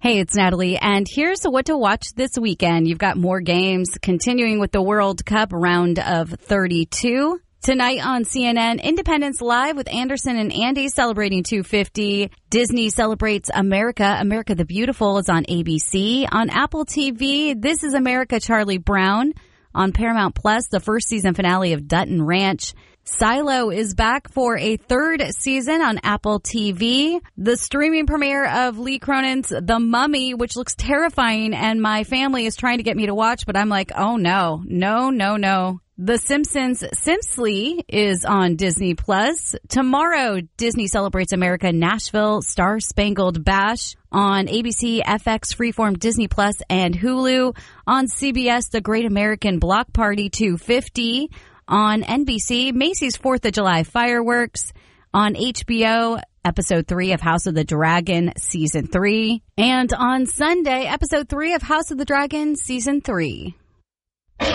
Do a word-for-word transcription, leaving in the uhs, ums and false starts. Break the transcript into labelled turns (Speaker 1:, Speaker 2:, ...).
Speaker 1: Hey, it's Natalie, and here's what to watch this weekend. You've got more games continuing with the World Cup round of thirty-two. Tonight on C N N, Independence Live with Anderson and Andy celebrating two fifty. Disney celebrates America. America the Beautiful is on A B C. On Apple T V, This is America, Charlie Brown. On Paramount Plus, the first season finale of Dutton Ranch. Silo is back for a third season on Apple T V. The streaming premiere of Lee Cronin's The Mummy, which looks terrifying, and my family is trying to get me to watch, but I'm like, oh no, no, no, no. The Simpsons Simpsly is on Disney Plus. Tomorrow, Disney celebrates America, Nashville, Star Spangled Bash on A B C, F X, Freeform, Disney Plus, and Hulu. On C B S, The Great American Block Party two fifty. On N B C, Macy's fourth of July Fireworks. On H B O, Episode three of House of the Dragon, Season three. And on Sunday, Episode three of House of the Dragon, Season three.